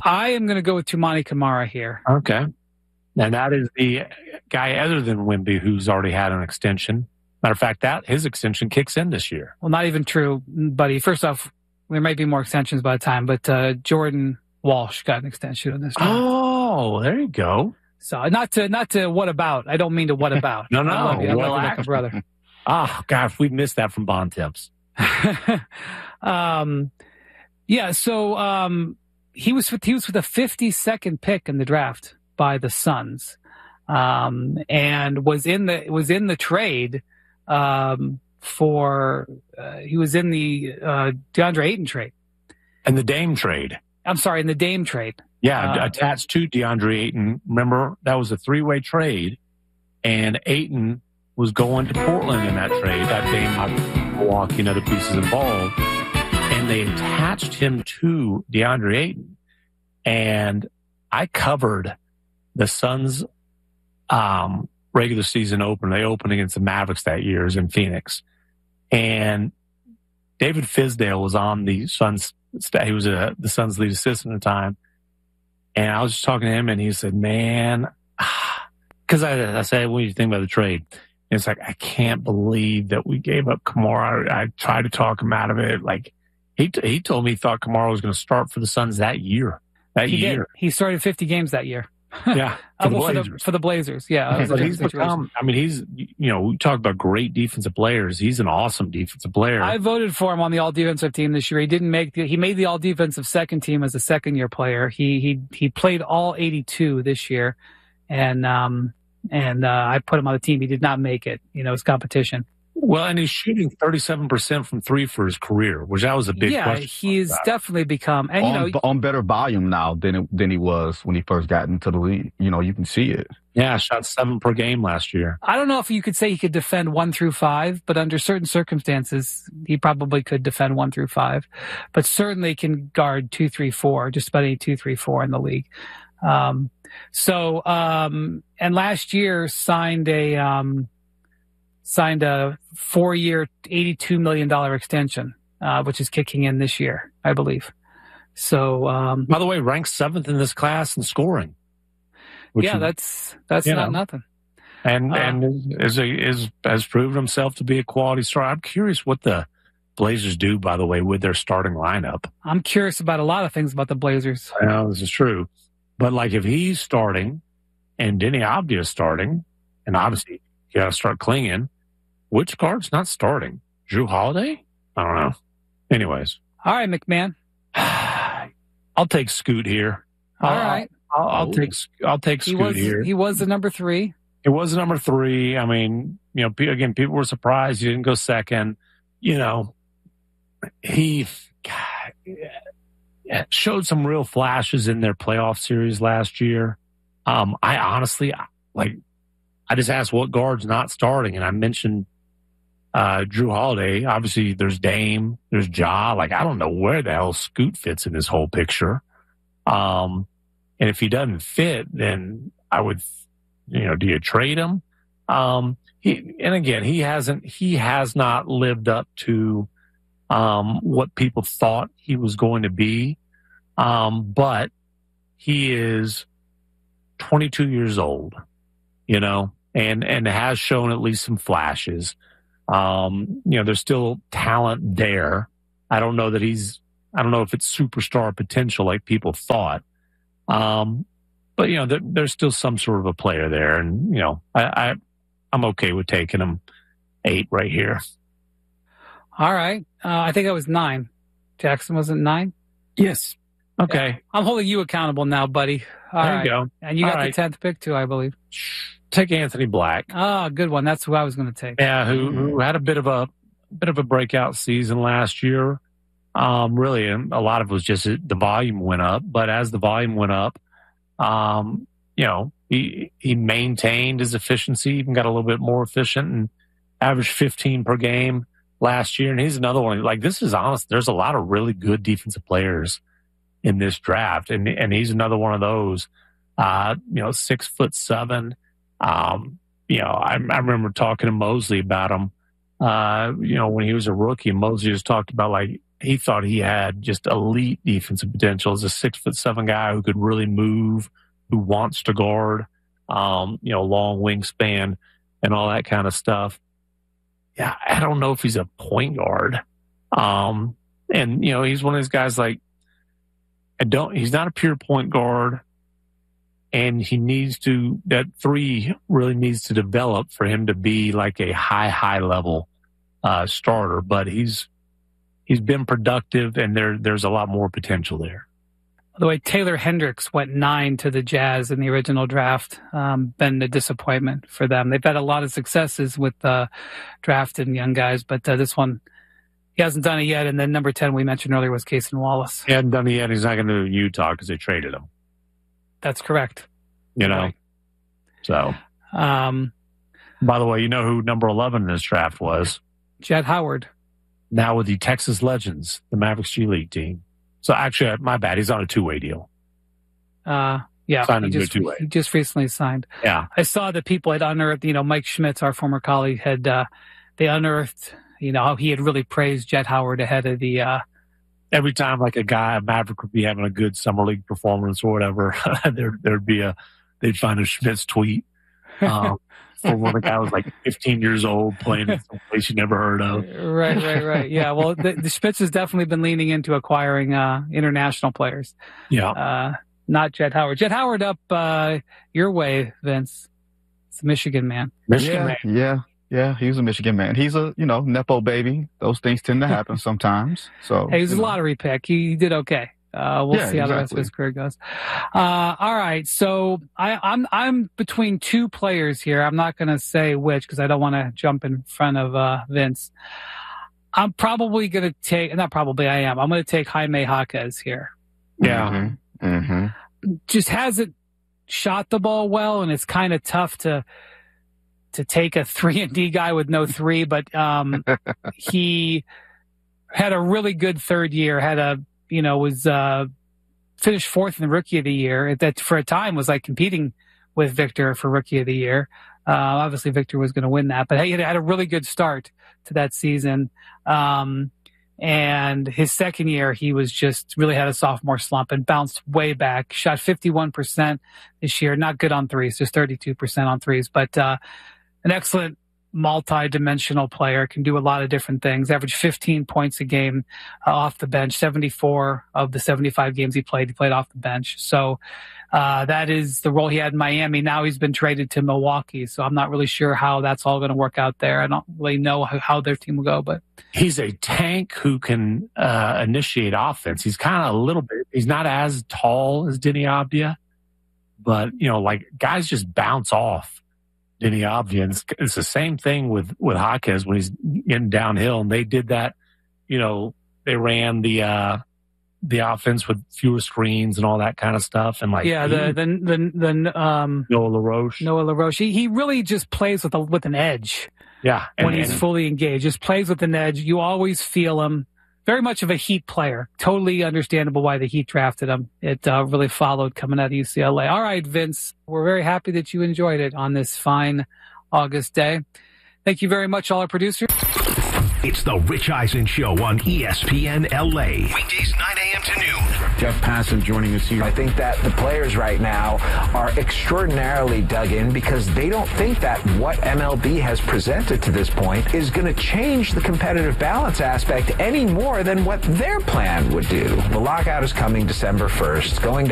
I am going to go with Toumani Camara here. Okay. And that is the guy other than Wemby who's already had an extension. Matter of fact, his extension kicks in this year. Well, not even true, buddy. First off, there might be more extensions by the time, but Jordan Walsh got an extension in this draft. Oh, there you go. So not to what about. I don't mean to what about. No. I love you like a brother. Oh, God, if we missed that from Bond Tips. Yeah, so he was with the 52nd pick in the draft by the Suns, and was in the trade for he was in the DeAndre Ayton trade and the Dame trade. I'm sorry, in the Dame trade. Yeah, attached to DeAndre Ayton. Remember, that was a 3-way trade, and Ayton was going to Portland in that trade. That Dame, Milwaukee, and other pieces involved. And they attached him to DeAndre Ayton. And I covered the Suns' regular season opener. They opened against the Mavericks that year in Phoenix. And David Fizdale was on the Suns. He was the Suns' lead assistant at the time. And I was just talking to him, and he said, man, because I said, what do you think about the trade? And it's like, I can't believe that we gave up Camara. I tried to talk him out of it. Like, he told me he thought Camara was going to start for the Suns that year. He did. He started 50 games that year. Yeah. For the Blazers. Yeah. But he's become, we talk about great defensive players. He's an awesome defensive player. I voted for him on the all defensive team this year. He made the all defensive second team as a second year player. He played all 82 this year. And I put him on the team. He did not make it. It's competition. Well, and he's shooting 37% from three for his career, which that was a big question. Yeah, he's definitely become on better volume now than he was when he first got into the league. You can see it. Yeah, shot 7 per game last year. I don't know if you could say he could defend 1 through 5, but under certain circumstances, he probably could defend 1 through 5. But certainly can guard 2, 3, 4, just about any 2, 3, 4 in the league. And last year signed a 4-year, $82 million extension, which is kicking in this year, I believe. So, by the way, ranked 7th in this class in scoring. That's not nothing. And has proven himself to be a quality star. I'm curious what the Blazers do, by the way, with their starting lineup. I'm curious about a lot of things about the Blazers. I know this is true, but like if he's starting and Denny Abdia is starting, and obviously you got to start clinging. Which guard's not starting? Drew Holiday? I don't know. Anyways. All right, McMahon. I'll take Scoot here. All right. I'll take Scoot here. He was the number 3. It was the number 3. I mean, again, people were surprised he didn't go second. He showed some real flashes in their playoff series last year. I honestly, I just asked what guard's not starting, and I mentioned Drew Holiday. Obviously, there's Dame, there's Ja. I don't know where the hell Scoot fits in this whole picture. And if he doesn't fit, then I would, do you trade him? He has not lived up to what people thought he was going to be. But he is 22 years old, and has shown at least some flashes. There's still talent there. I don't know if it's superstar potential like people thought. But there's still some sort of a player there. And, I'm okay with taking him 8 right here. All right. I think I was 9. Jackson wasn't 9? Yes. Okay. Yeah. I'm holding you accountable now, buddy. There you go. And you got the 10th pick too, I believe. Take Anthony Black. Ah, good one. That's who I was going to take. Yeah, who had a bit of a breakout season last year. Really, and a lot of it was just the volume went up. But as the volume went up, he maintained his efficiency, even got a little bit more efficient, and averaged 15 per game last year. And he's another one. This is honest. There's a lot of really good defensive players in this draft, and he's another one of those. 6'7". I remember talking to Mosley about him. When he was a rookie, Mosley just talked about he thought he had just elite defensive potential as a 6'7" guy who could really move, who wants to guard, long wingspan and all that kind of stuff. Yeah, I don't know if he's a point guard. He's one of those guys like, he's not a pure point guard, and that three really needs to develop for him to be like a high level starter, but he's been productive, and there's a lot more potential there. By the way, Taylor Hendricks went 9 to the Jazz in the original draft. Been a disappointment for them. They've had a lot of successes with drafting young guys, but this one, he hasn't done it yet. And then number 10 we mentioned earlier was Cason Wallace. He hadn't done it yet. He's not going to do Utah because they traded him. That's correct. Right. So, by the way, you know who number 11 in this draft was? Jett Howard. Now with the Texas Legends, the Mavericks G League team. So actually, my bad. He's on a 2-way deal. Yeah. Signed him to a 2-way. He just recently signed. Yeah. I saw that people had unearthed, Mike Schmitz, our former colleague, they unearthed, how he had really praised Jett Howard ahead of the, every time like a Maverick would be having a good summer league performance or whatever, they'd find a Schmitz tweet. For when the guy was like 15 years old playing in some place you never heard of. Right. Yeah, well, the Spitz has definitely been leaning into acquiring international players. Yeah. Not Jett Howard. Jett Howard up your way, Vince. It's a Michigan man. Yeah, he's a Michigan man. He's a, Nepo baby. Those things tend to happen sometimes. So hey, he's a lottery pick. He did okay. We'll see how the rest of his career goes. All right. So I'm between two players here. I'm not going to say which because I don't want to jump in front of Vince. I'm probably going to take, not probably, I am. I'm going to take Jaime Jaquez here. Yeah. Mm-hmm. Just hasn't shot the ball well, and it's kind of tough to take a 3-and-D guy with no 3, but he had a really good third year, was finished 4th in the Rookie of the Year. That for a time was like competing with Victor for Rookie of the Year. Obviously, Victor was going to win that, but he had a really good start to that season. And his second year, he was just really had a sophomore slump and bounced way back. Shot 51% this year. Not good on threes, just 32% on threes, but an excellent multi-dimensional player, can do a lot of different things. Averaged 15 points a game off the bench. 74 of the 75 games he played off the bench. So that is the role he had in Miami. Now he's been traded to Milwaukee, so I'm not really sure how that's all going to work out there. I don't really know how their team will go, but he's a tank who can initiate offense. He's kind of a little bit. He's not as tall as Deni Avdija, but guys just bounce off Deni Avdija. It's the same thing with Jaquez when he's getting downhill, and they did that. They ran the offense with fewer screens and all that kind of stuff, and Noah LaRoche. He really just plays with an edge. Yeah, when he's fully engaged, just plays with an edge. You always feel him. Very much of a Heat player. Totally understandable why the Heat drafted him. It really followed coming out of UCLA. All right, Vince, we're very happy that you enjoyed it on this fine August day. Thank you very much, all our producers. It's the Rich Eisen Show on ESPN LA. Weekdays 9 a.m. to noon. Jeff Passan joining us here. I think that the players right now are extraordinarily dug in because they don't think that what MLB has presented to this point is going to change the competitive balance aspect any more than what their plan would do. The lockout is coming December 1st. It's going